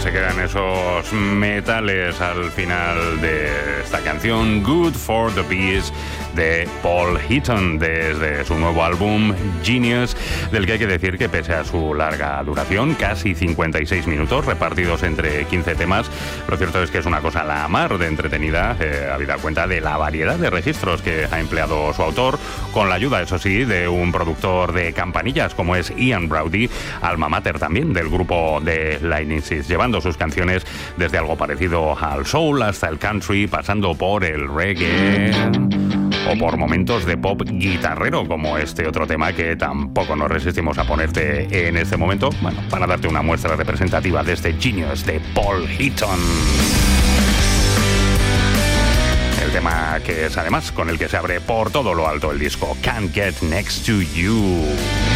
se quedan esos metales al final de esta canción Good for the Bees de Paul Heaton, desde su nuevo álbum Genius, del que hay que decir que pese a su larga duración, casi 56 minutos repartidos entre 15 temas, lo cierto es que es una cosa la mar de entretenida, habida cuenta de la variedad de registros que ha empleado su autor, con la ayuda, eso sí, de un productor de campanillas como es Ian Braudy, alma mater también del grupo de Lightning Seeds, llevando sus canciones desde algo parecido al soul hasta el country, pasando por el reggae o por momentos de pop guitarrero, como este otro tema que tampoco nos resistimos a ponerte en este momento, bueno, para darte una muestra representativa de este Genius de Paul Heaton. El tema que es además con el que se abre por todo lo alto el disco Can't Get Next to You.